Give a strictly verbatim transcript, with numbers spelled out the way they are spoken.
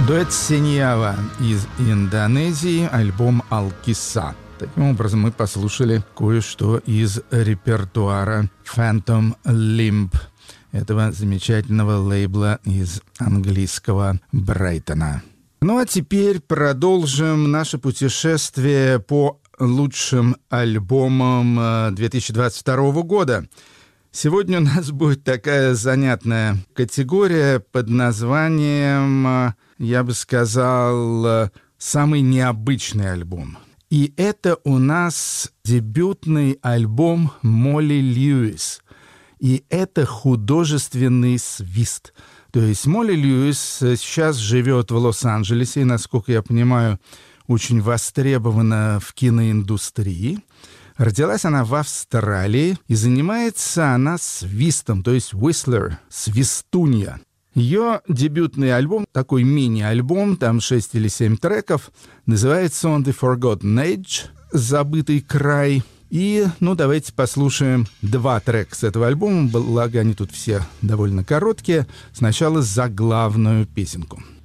Дуэт Сеньява из Индонезии, альбом «Алкиса». Таким образом, мы послушали кое-что из репертуара Phantom Limb, этого замечательного лейбла из английского Брайтона. Ну а теперь продолжим наше путешествие по лучшим альбомам две тысячи двадцать второго года. Сегодня у нас будет такая занятная категория под названием, я бы сказал, «Самый необычный альбом». И это у нас дебютный альбом Молли Льюис. И это художественный свист. То есть Молли Льюис сейчас живет в Лос-Анджелесе, и, насколько я понимаю, очень востребована в киноиндустрии. Родилась она в Австралии, и занимается она свистом, то есть whistler, свистунья. Ее дебютный альбом, такой мини-альбом, там шесть или семь треков, называется он «The Forgotten Age», «Забытый край». И, ну, давайте послушаем два трека с этого альбома, благо они тут все довольно короткие. Сначала заглавную песенку.